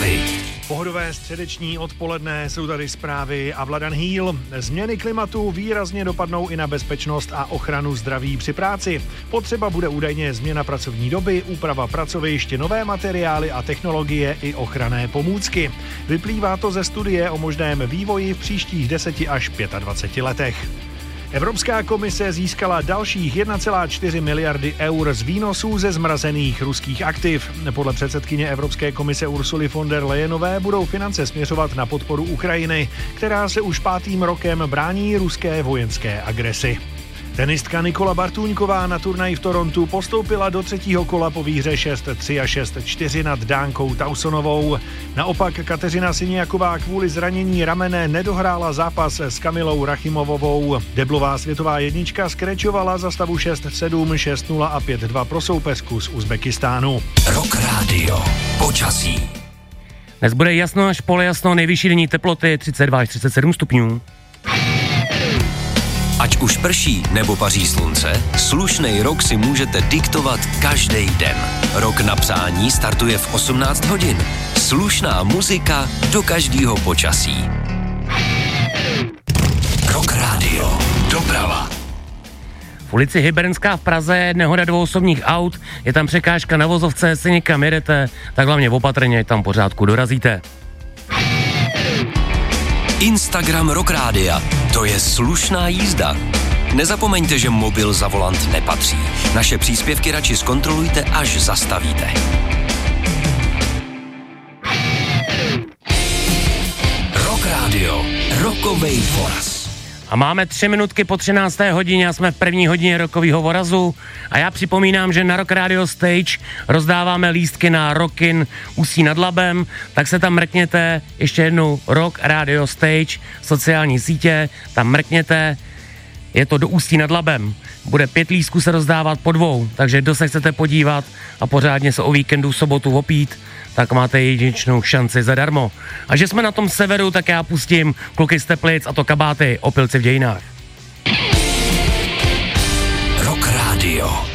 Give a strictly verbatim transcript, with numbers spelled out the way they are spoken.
zprávy. Pohodové středeční odpoledne, jsou tady zprávy a Vladan Hýl. Změny klimatu výrazně dopadnou i na bezpečnost a ochranu zdraví při práci. Potřeba bude údajně změna pracovní doby, úprava pracovišť, nové materiály a technologie i ochranné pomůcky. Vyplývá to ze studie o možném vývoji v příštích deseti až dvaceti pěti letech. Evropská komise získala dalších jedna celá čtyři miliardy eur z výnosů ze zmrazených ruských aktiv. Podle předsedkyně Evropské komise Ursuly von der Leyenové budou finance směřovat na podporu Ukrajiny, která se už pátým rokem brání ruské vojenské agresi. Tenistka Nikola Bartůňková na turnaji v Torontu postoupila do třetího kola po výhře šest tři a šest čtyři nad Dánkou Tausonovou. Naopak Kateřina Siniaková kvůli zranění ramene nedohrála zápas s Kamilou Rachimovovou. Deblová světová jednička skrečovala za stavu šest sedm, šest nula a pět dva pro soupeřku z Uzbekistánu. Rock Radio. Počasí. Dnes bude jasno až polojasno, nejvyšší denní teploty třicet dva až třicet sedm stupňů. Ať už prší nebo paří slunce, slušnej rok si můžete diktovat každý den. Rok na přání startuje v osmnáct hodin. Slušná muzika do každého počasí. Rock Radio. Doprava. V ulici Hybernská v Praze je nehoda dvou osobních aut, je tam překážka na vozovce, jestli někam jedete, tak hlavně opatrně, ať tam pořádku dorazíte. Instagram Rock Rádia. To je slušná jízda. Nezapomeňte, že mobil za volant nepatří. Naše příspěvky radši zkontrolujte, až zastavíte. Rock Radio. Rockovej voraz. A máme tři minutky po třinácté hodině a jsme v první hodině rokovýho vorazu. A já připomínám, že na Rock Radio Stage rozdáváme lístky na Rockin Ústí nad Labem, tak se tam mrkněte, ještě jednou Rock Radio Stage, sociální sítě, tam mrkněte, je to do Ústí nad Labem. Bude pět lístků se rozdávat po dvou, takže kdo se chcete podívat a pořádně se o víkendu v sobotu opít, tak máte jedinečnou šanci zadarmo. A že jsme na tom severu, tak já pustím Kluky z Teplic a to Kabáty, Opilci v dějinách. Rock Radio.